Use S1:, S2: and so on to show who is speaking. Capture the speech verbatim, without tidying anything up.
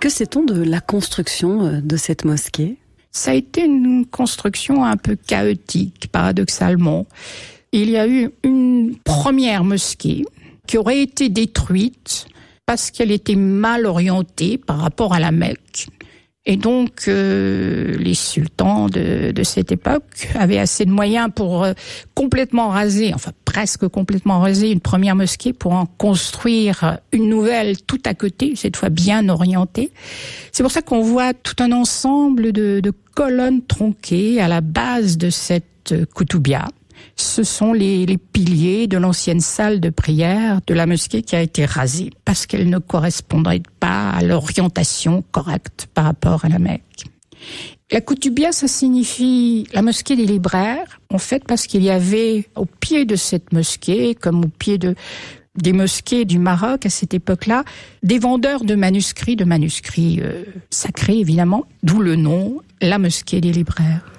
S1: Que sait-on de la construction de cette mosquée ?
S2: Ça a été une construction un peu chaotique, paradoxalement. Il y a eu une première mosquée qui aurait été détruite parce qu'elle était mal orientée par rapport à la Mecque. Et donc, euh, les sultans de, de cette époque avaient assez de moyens pour euh, complètement raser, enfin presque complètement raser une première mosquée pour en construire une nouvelle tout à côté, cette fois bien orientée. C'est pour ça qu'on voit tout un ensemble de, de colonnes tronquées à la base de cette koutoubia. Ce sont les, les piliers de l'ancienne salle de prière de la mosquée qui a été rasée parce qu'elle ne correspondait pas à l'orientation correcte par rapport à la Mecque. La koutoubia, ça signifie la mosquée des libraires, en fait, parce qu'il y avait au pied de cette mosquée, comme au pied de des mosquées du Maroc à cette époque-là, des vendeurs de manuscrits, de manuscrits euh, sacrés évidemment, d'où le nom, la mosquée des libraires.